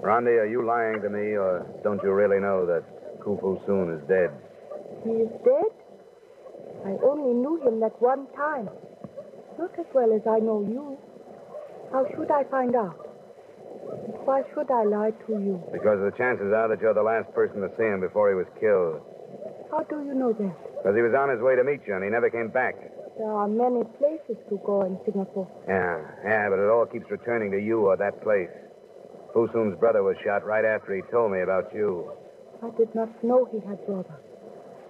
Rondi, are you lying to me, or don't you really know that Khufu Soon is dead? He is dead? I only knew him that one time. Not as well as I know you. How should I find out? Why should I lie to you? Because the chances are that you're the last person to see him before he was killed. How do you know that? Because he was on his way to meet you, and he never came back. There are many places to go in Singapore. Yeah, but it all keeps returning to you or that place. Fu Soon's brother was shot right after he told me about you. I did not know he had brother.